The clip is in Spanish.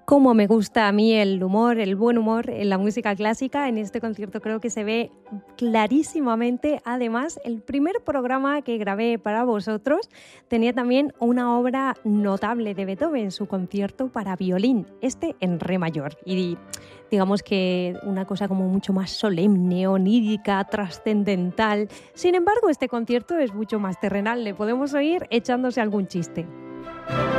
Cómo me gusta a mí el humor, el buen humor en la música clásica. En este concierto creo que se ve clarísimamente. Además, el primer programa que grabé para vosotros tenía también una obra notable de Beethoven, su concierto para violín, este en re mayor. Y digamos que una cosa como mucho más solemne, onírica, trascendental. Sin embargo, este concierto es mucho más terrenal. Le podemos oír echándose algún chiste.